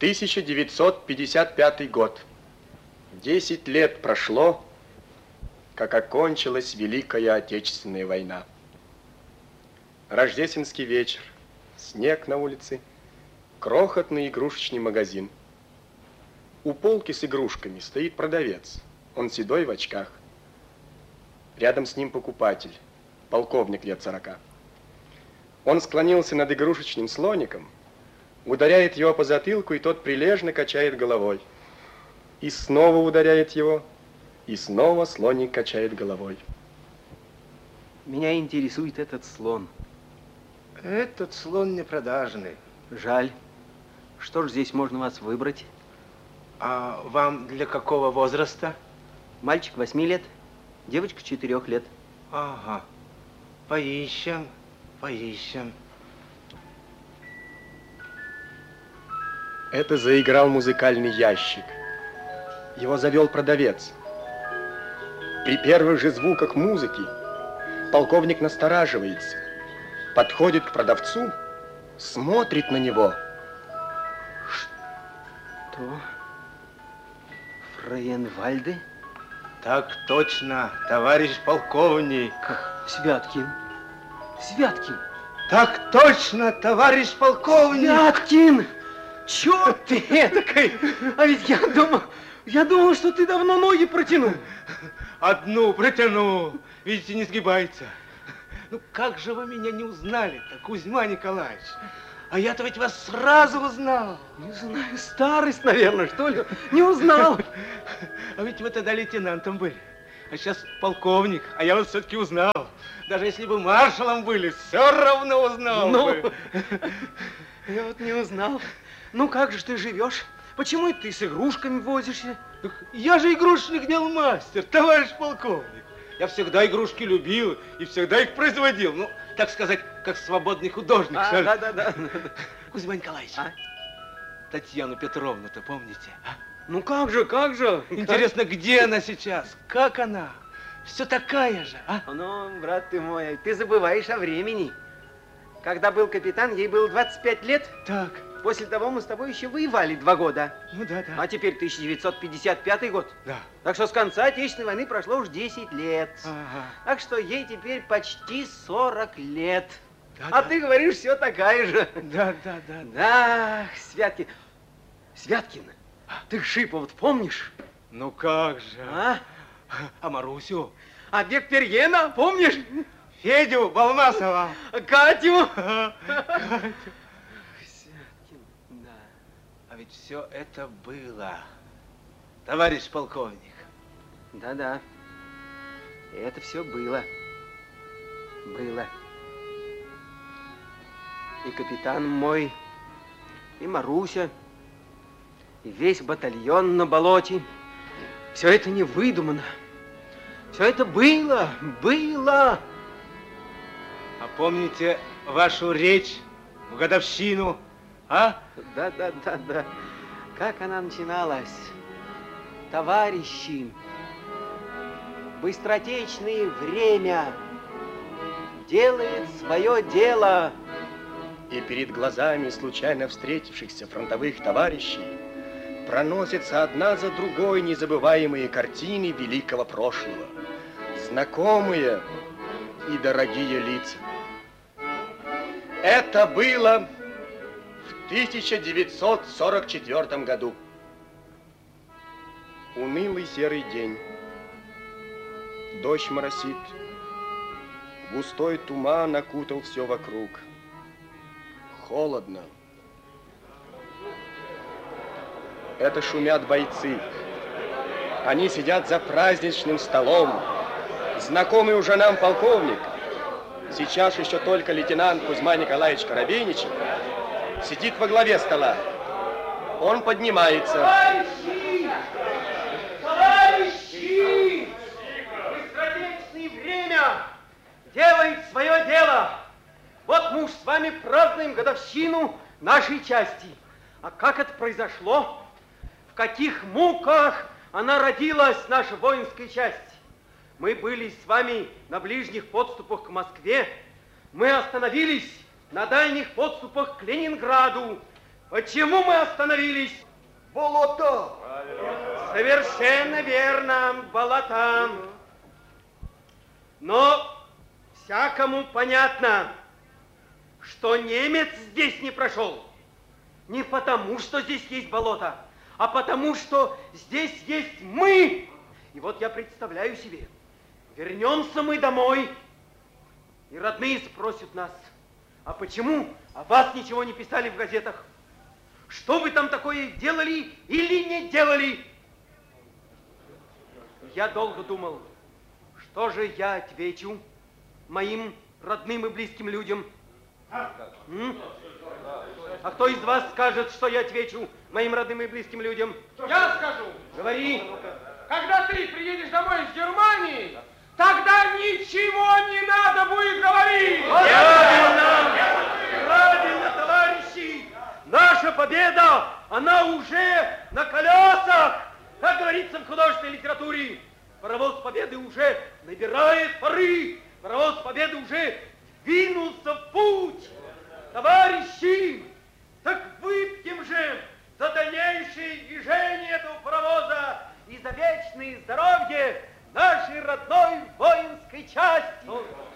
1955 год. 10 лет прошло, как окончилась Великая Отечественная война. Рождественский вечер, снег на улице, крохотный игрушечный магазин. У полки с игрушками стоит продавец, он седой в очках. Рядом с ним покупатель, полковник лет 40. Он склонился над игрушечным слоником, ударяет его по затылку, и тот прилежно качает головой. И снова ударяет его, и снова слоник качает головой. Меня интересует этот слон. Этот слон не продажный. Жаль. Что ж здесь можно вас выбрать? А вам для какого возраста? Мальчик 8 лет, девочка 4 лет. Ага. Поищем, поищем. Это заиграл музыкальный ящик. Его завел продавец. При первых же звуках музыки полковник настораживается, подходит к продавцу, смотрит на него. Что? Фрейенвальде? Так точно, товарищ полковник. Святкин. Святкин. Так точно, товарищ полковник. Святкин! Чё ты этакой? А ведь я думал, что ты давно ноги протянул. Одну протянул, видите, не сгибается. Ну как же вы меня не узнали-то, Кузьма Николаевич? А я-то ведь вас сразу узнал. Не знаю, старость, наверное, что ли? Не узнал. А ведь вы тогда лейтенантом были, а сейчас полковник, а я вас все-таки узнал. Даже если бы маршалом были, все равно узнал бы. Я вот не узнал. Ну как же ты живешь? Почему ты с игрушками возишься? Так я же игрушечных дел мастер, товарищ полковник. Я всегда игрушки любил и всегда их производил. Ну, так сказать, как свободный художник. Да. Кузьма Николаевич, Татьяну Петровну-то помните? Ну как же? Интересно, где она сейчас? Как она? Все такая же, а? Ну, брат ты мой, ты забываешь о времени. Когда был капитан, ей было 25 лет. Так. После того мы с тобой еще воевали 2 года. Ну да. А теперь 1955 год. Да. Так что с конца Отечественной войны прошло уж 10 лет. Ага. Так что ей теперь почти 40 лет. Да. Ты говоришь, все такая же. Да. Да, Святкин, ты Шипова помнишь? Ну как же. А Марусю? А Бекперьена, помнишь? Федю Балмасова. Катю. А ведь все это было, товарищ полковник. Да. Это все было. И капитан мой, и Маруся, и весь батальон на болоте. Все это не выдумано. Все это было. А помните вашу речь в годовщину, а? Да. Как она начиналась? Товарищи, быстротечное время делает свое дело. И перед глазами случайно встретившихся фронтовых товарищей проносятся одна за другой незабываемые картины великого прошлого. Знакомые и дорогие лица. Это было в 1944 году. Унылый серый день. Дождь моросит. Густой туман окутал все вокруг. Холодно. Это шумят бойцы. Они сидят за праздничным столом. Знакомый уже нам полковник, сейчас еще только лейтенант Кузьма Николаевич Коробейничев, сидит во главе стола. Он поднимается. Товарищи! Быстротечное время делает свое дело. Вот мы уж с вами празднуем годовщину нашей части. А как это произошло? В каких муках она родилась, наша воинская часть? Мы были с вами на ближних подступах к Москве. Мы остановились на дальних подступах к Ленинграду. Почему мы остановились? Болото. Совершенно верно, болота. Но всякому понятно, что немец здесь не прошел. Не потому, что здесь есть болото, а потому, что здесь есть мы. И вот я представляю себе, вернемся мы домой, и родные спросят нас, а почему о вас ничего не писали в газетах? Что вы там такое делали или не делали? Я долго думал, что же я отвечу моим родным и близким людям. А кто из вас скажет, что я отвечу моим родным и близким людям? Я скажу. Говори. Когда ты приедешь домой из Германии, тогда ничего не надо будет говорить. Правильно, товарищи. Наша победа, она уже на колесах. Как говорится в художественной литературе, паровоз победы уже набирает пары. Паровоз победы уже двинулся в путь. Товарищи, так выпьем же за дальнейшее движение этого паровоза и за вечное здоровье нашей родной воинской части.